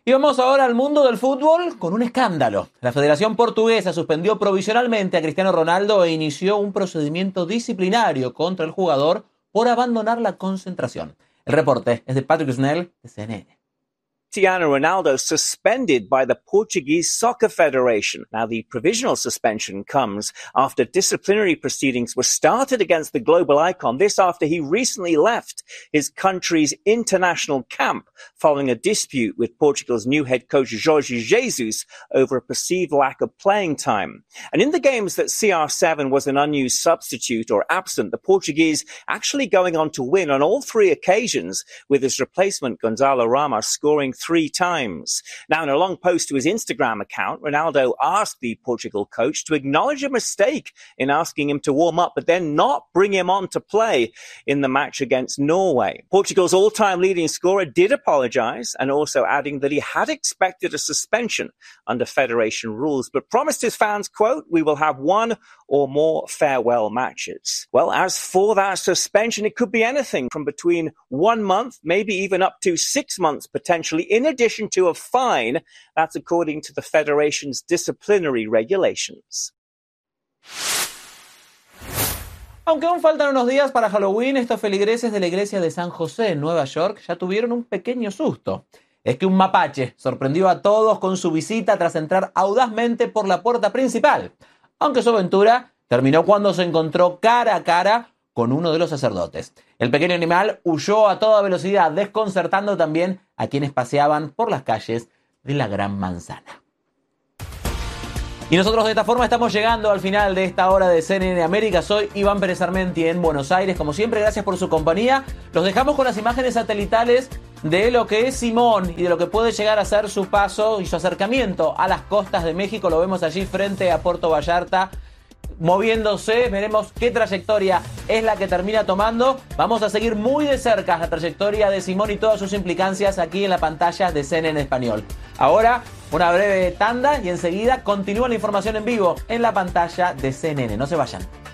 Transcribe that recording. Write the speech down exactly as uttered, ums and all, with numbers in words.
Y vamos ahora al mundo del fútbol con un escándalo. La Federación Portuguesa suspendió provisionalmente a Cristiano Ronaldo e inició un procedimiento disciplinario contra el jugador por abandonar la concentración. El reporte es de Patrick Snell, de C N N. Cristiano Ronaldo suspended by the Portuguese Soccer Federation. Now, the provisional suspension comes after disciplinary proceedings were started against the global icon. This after he recently left his country's international camp following a dispute with Portugal's new head coach Jorge Jesus over a perceived lack of playing time. And in the games that C R seven was an unused substitute or absent, the Portuguese actually going on to win on all three occasions, with his replacement Gonzalo Ramos scoring three times. Now, in a long post to his Instagram account, Ronaldo asked the Portugal coach to acknowledge a mistake in asking him to warm up, but then not bring him on to play in the match against Norway. Portugal's all-time leading scorer did apologise, and also adding that he had expected a suspension under federation rules, but promised his fans, quote, "We will have one or more farewell matches." Well, as for that suspension, it could be anything from between one month, maybe even up to six months potentially, in addition to a fine. That's according to the Federation's disciplinary regulations. Aunque aún faltan unos días para Halloween, estos feligreses de la iglesia de San José en Nueva York ya tuvieron un pequeño susto. Es que un mapache sorprendió a todos con su visita tras entrar audazmente por la puerta principal, aunque su aventura terminó cuando se encontró cara a cara con uno de los sacerdotes. El pequeño animal huyó a toda velocidad, desconcertando también a quienes paseaban por las calles de la Gran Manzana. Y nosotros de esta forma estamos llegando al final de esta hora de C N N América. Soy Iván Pérez Armenti en Buenos Aires. Como siempre, gracias por su compañía. Los dejamos con las imágenes satelitales de lo que es Simón y de lo que puede llegar a ser su paso y su acercamiento a las costas de México. Lo vemos allí frente a Puerto Vallarta, moviéndose. Veremos qué trayectoria es la que termina tomando. Vamos a seguir muy de cerca la trayectoria de Simón y todas sus implicancias aquí en la pantalla de C N N Español. Ahora, una breve tanda y enseguida continúa la información en vivo en la pantalla de C N N. No se vayan.